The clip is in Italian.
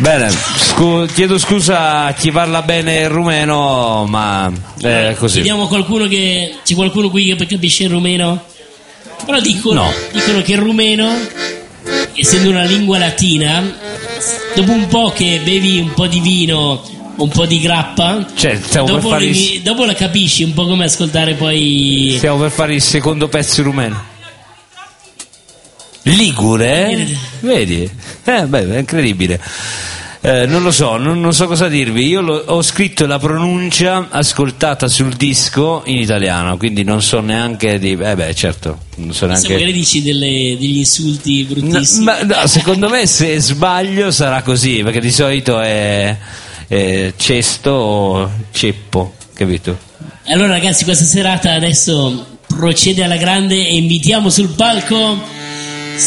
Bene, chiedo scusa a chi parla bene il rumeno, ma è così. Vediamo c'è qualcuno qui che capisce il rumeno? Però dicono che il rumeno, essendo una lingua latina, dopo un po' che bevi un po' di vino, un po' di grappa, dopo la capisci, un po' come ascoltare poi. Stiamo per fare il secondo pezzo rumeno. Ligure? Vedi? È incredibile. Non lo so, non so cosa dirvi. Io ho scritto la pronuncia ascoltata sul disco in italiano, quindi non so neanche di. Certo, non so neanche. Se magari dici degli insulti bruttissimi. No, secondo me se sbaglio sarà così, perché di solito è cesto o ceppo, capito? Allora ragazzi, questa serata adesso procede alla grande e invitiamo sul palco